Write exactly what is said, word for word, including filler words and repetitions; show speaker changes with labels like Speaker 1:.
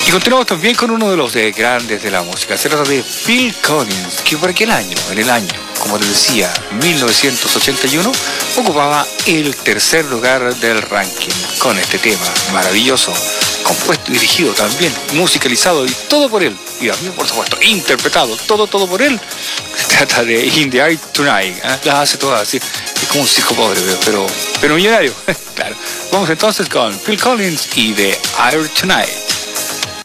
Speaker 1: Y continuamos también con uno de los de grandes de la música. Se trata de Phil Collins, que por aquel año, en el año, como les decía, mil novecientos ochenta y uno, ocupaba el tercer lugar del ranking con este tema maravilloso, compuesto y dirigido también, musicalizado y todo por él. Y también, por supuesto, interpretado, todo, todo por él. Se trata de In the Air Tonight. ¿eh? Las hace todas así. Es como un circo pobre, pero, pero millonario. Claro. Vamos entonces con Phil Collins y The Air Tonight.